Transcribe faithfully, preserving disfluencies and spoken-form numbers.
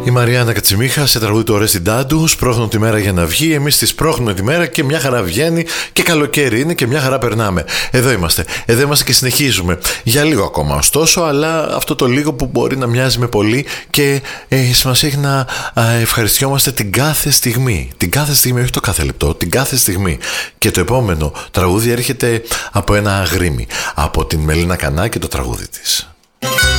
Η Μαριάννα Κατσιμίχα σε τραγούδι του Ορέστη Ντάντου. Σπρώχνουν τη μέρα για να βγει. Εμείς τη σπρώχνουμε τη μέρα και μια χαρά βγαίνει. Και καλοκαίρι είναι και μια χαρά περνάμε. Εδώ είμαστε. Εδώ είμαστε και συνεχίζουμε. Για λίγο ακόμα ωστόσο, αλλά αυτό το λίγο που μπορεί να μοιάζει με πολύ και ε, σημασία έχει να ε, ευχαριστιόμαστε την κάθε στιγμή. Την κάθε στιγμή, όχι το κάθε λεπτό, την κάθε στιγμή. Και το επόμενο τραγούδι έρχεται από ένα αγρίμι. Από την Μελίνα Κανά και το τραγούδι της.